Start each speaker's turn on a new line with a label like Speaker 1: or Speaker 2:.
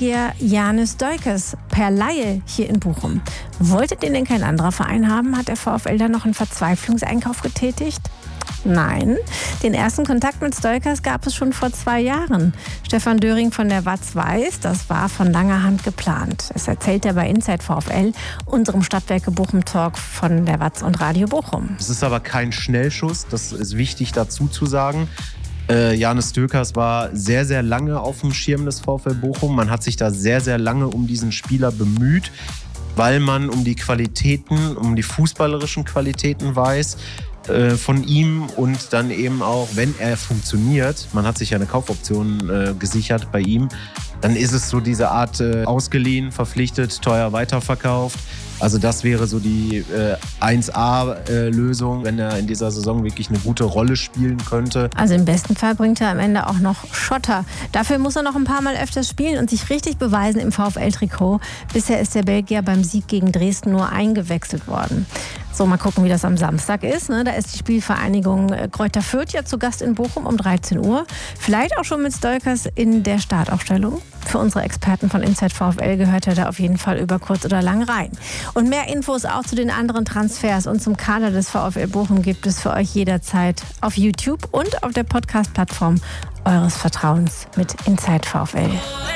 Speaker 1: Belgier Janis Duikers per Leihe hier in Bochum. Wollte den denn kein anderer Verein haben, hat der VfL dann noch einen Verzweiflungseinkauf getätigt? Nein, den ersten Kontakt mit Duikers gab es schon vor 2 Jahren. Stefan Döring von der Watz weiß, das war von langer Hand geplant. Das erzählt er bei Inside VfL, unserem Stadtwerke Bochum Talk von der Watz und Radio Bochum.
Speaker 2: Es ist aber kein Schnellschuss, das ist wichtig dazu zu sagen. Janis Duikers war sehr, sehr lange auf dem Schirm des VfL Bochum. Man hat sich da sehr, sehr lange um diesen Spieler bemüht, weil man um die Qualitäten, um die fußballerischen Qualitäten weiß von ihm und dann eben auch, wenn er funktioniert, man hat sich ja eine Kaufoption gesichert bei ihm, dann ist es so diese Art ausgeliehen, verpflichtet, teuer weiterverkauft. Also das wäre so die 1A-Lösung, wenn er in dieser Saison wirklich eine gute Rolle spielen könnte.
Speaker 1: Also im besten Fall bringt er am Ende auch noch Schotter. Dafür muss er noch ein paar Mal öfters spielen und sich richtig beweisen im VfL-Trikot. Bisher ist der Belgier beim Sieg gegen Dresden nur eingewechselt worden. So, mal gucken, wie das am Samstag ist. Da ist die Spielvereinigung Greuther Fürth ja zu Gast in Bochum um 13 Uhr. Vielleicht auch schon mit Duikers in der Startaufstellung. Für unsere Experten von Inside VfL gehört er da auf jeden Fall über kurz oder lang rein. Und mehr Infos auch zu den anderen Transfers und zum Kader des VfL Bochum gibt es für euch jederzeit auf YouTube und auf der Podcast-Plattform eures Vertrauens mit Inside VfL.